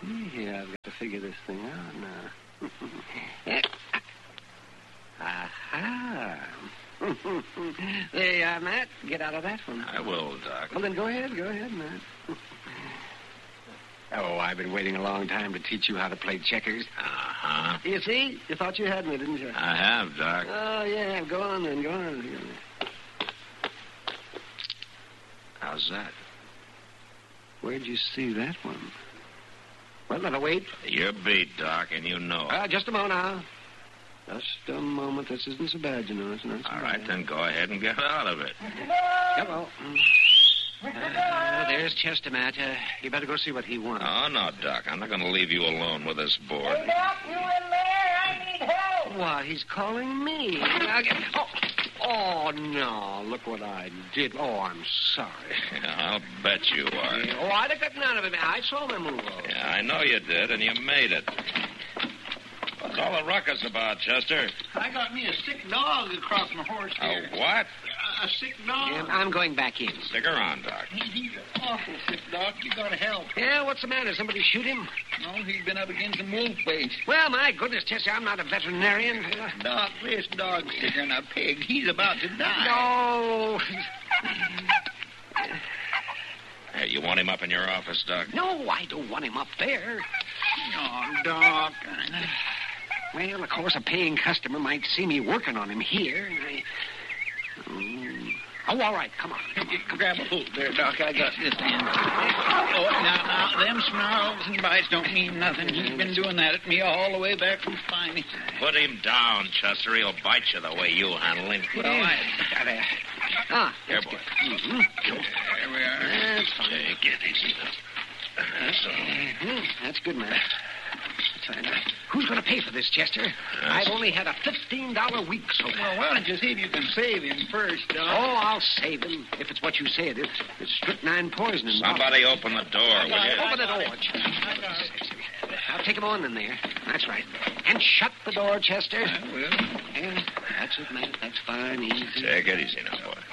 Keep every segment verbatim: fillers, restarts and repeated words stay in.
Yeah, I've got to figure this thing out now. Aha. There you are, Matt. Get out of that one. I will, Doc. Well, then go ahead. Go ahead, Matt. Oh, I've been waiting a long time to teach you how to play checkers. Uh-huh. You see? You thought you had me, didn't you? I have, Doc. Oh, yeah. Go on, then. Go on. How's that? Where'd you see that one? Well, now, wait. You're beat, Doc, and you know it. Uh, just a moment now. Just a moment. This isn't so bad, you know. It's not so All bad. right, then go ahead and get out of it. Hello. Uh, there's Chester, Matt. Uh, you better go see what he wants. Oh, no, Doc. I'm not going to leave you alone with this board. Hey, Doc, you in there? I need help. Why, he's calling me. Now, get- Oh, oh, no. Look what I did. Oh, I'm sorry. Yeah, I'll bet you are. Oh, I'd have gotten out of it. I saw my move. Yeah, I know you did, and you made it. What's all the ruckus about, Chester? I got me a sick dog across my horse here. A what? A, a sick dog. Yeah, I'm going back in. Stick around, Doc. He, he's an awful sick dog. You gotta help. Yeah, what's the matter? Somebody shoot him? No, he's been up against some wolf bait. Well, my goodness, Chester, I'm not a veterinarian. Doc, this dog's sicker than a pig. He's about to die. No. Hey, you want him up in your office, Doc? No, I don't want him up there. Oh, Doc. Well, of course, a paying customer might see me working on him here. And I... Mm. Oh, all right. Come on. Come on. Come Grab a hold there, Doc. I got this end. Oh, now, now, them snarls and bites don't mean nothing. He's been doing that at me all the way back from Spiny. Put him down, Chester. He'll bite you the way you handle him. Well, I... Gotta... Ah, Here, that's boy. good. Mm-hmm. There we are. That's fine. Take it easy now. That's all. Mhm. That's good, man. That's fine. Now, who's going to pay for this, Chester? I've only had a fifteen dollar week so far. Well, why don't you see if you can save him first, Doc? Oh, I'll save him, if it's what you said. It's, it's strychnine poisoning. Somebody open the door, will you? Open the door, Chester. I'll take him on in there. That's right. And shut the door, Chester. I will. Yeah, that's it, man. That's fine, easy. Take it easy now, boy.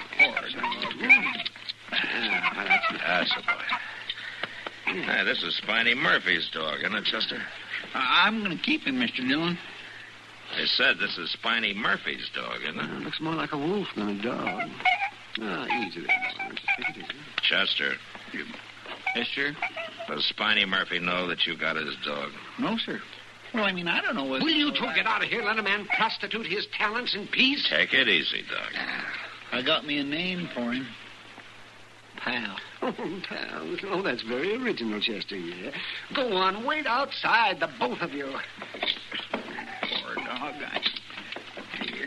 Ah, that's it. That's a boy. Hey, this is Spiny Murphy's dog, isn't it, Chester? I'm going to keep him, Mister Dillon. They said this is Spiny Murphy's dog, isn't Uh, it? looks more like a wolf than a dog. Ah, easy there, boy. Just take it easy. Chester, Yes, sir? does Spiny Murphy know that you got his dog? No, sir. Well, I mean, I don't know what... Will you two get out of here? Let a man prostitute his talents in peace? Take it easy, Doc. I got me a name for him. Pal. Oh, pal. Oh, that's very original, Chester, yeah. Go on, wait outside, the both of you. Poor dog. I... Here.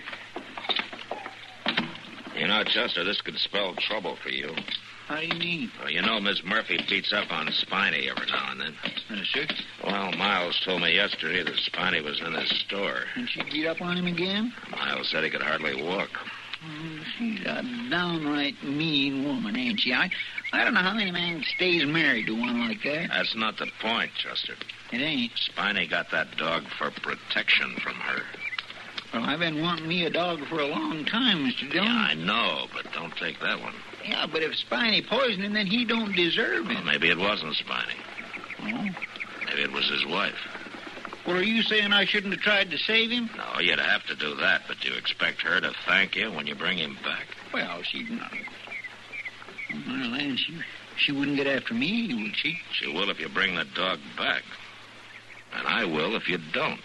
You know, Chester, this could spell trouble for you. How do you mean? Well, you know Miss Murphy beats up on Spiny every now and then. Yes, sir. Well, Miles told me yesterday that Spiny was in his store. And she beat up on him again? Miles said he could hardly walk. Oh, she's a downright mean woman, ain't she? I, I don't know how any man stays married to one like that. That's not the point, Chester. It ain't. Spiny got that dog for protection from her. Well, I've been wanting me a dog for a long time, Mister Dillon. Yeah, I know, but don't take that one. Yeah, but if Spiny poisoned him, then he don't deserve Well, it. maybe it wasn't Spiny. Oh? Maybe it was his wife. Well, are you saying I shouldn't have tried to save him? No, you'd have to do that, but do you expect her to thank you when you bring him back? Well, she's not. Well, then, she, she wouldn't get after me, would she? She will if you bring the dog back. And I will if you don't.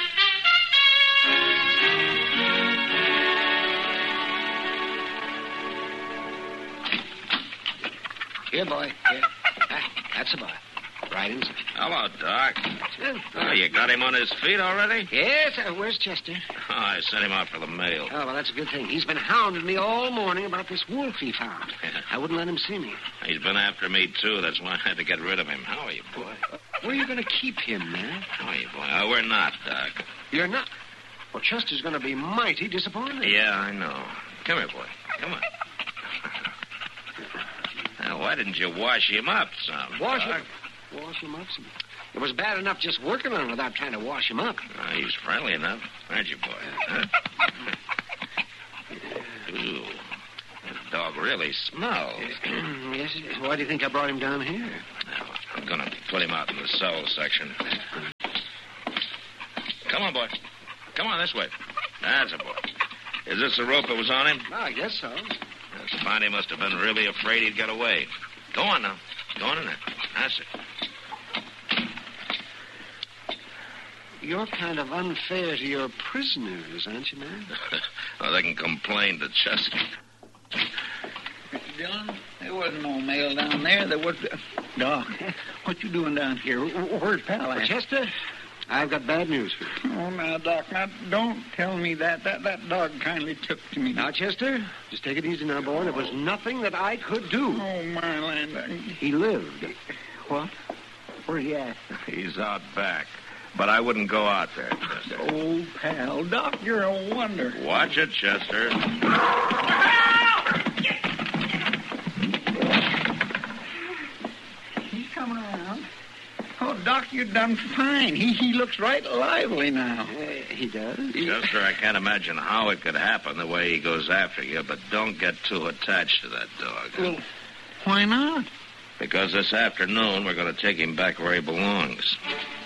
Here, boy. Here. Ah, that's the boy. Right inside. Hello, Doc. Yeah. Oh, you got him on his feet already? Yes, uh, where's Chester? Oh, I sent him out for the mail. Oh, well, that's a good thing. He's been hounding me all morning about this wolf he found. I wouldn't let him see me. He's been after me, too. That's why I had to get rid of him. How are you, boy? Where are you going to keep him, man? How are you, boy? Oh, we're not, Doc. You're not. Well, Chester's going to be mighty disappointed. Yeah, I know. Come here, boy. Come on. Now, why didn't you wash him up some? Wash Doc? him. Wash him up some. It was bad enough just working on him without trying to wash him up. Uh, he's friendly enough, aren't you, boy? Huh? Ooh, that dog really smells. Yes. Why do you think I brought him down here? Now, I'm gonna put him out in the cell section. Come on, boy. Come on, this way. That's a boy. Is this the rope that was on him? Well, I guess so. That's fine. He must have been really afraid he'd get away. Go on now. Go on in there. That's it. You're kind of unfair to your prisoners, aren't you, man? Well, they can complain to Chester. Mister Dillon, there wasn't no mail down there. There was... Doc, what you doing down here? Where's Pal at? Chester, I've got bad news for you. Oh, now, Doc, now, don't tell me that. That that dog kindly took to me. Now, Chester, just take it easy now, boy. There was nothing that I could do. Oh, my land. He lived. What? Where's he at? He's out back. But I wouldn't go out there, Chester. Oh, Pal, Doc, you're a wonder. Watch it, Chester. He's coming around. Oh, Doc, you done fine. He he looks right lively now. Uh, he does? Chester, I can't imagine how it could happen the way he goes after you, but don't get too attached to that dog. Well, why not? Because this afternoon we're going to take him back where he belongs.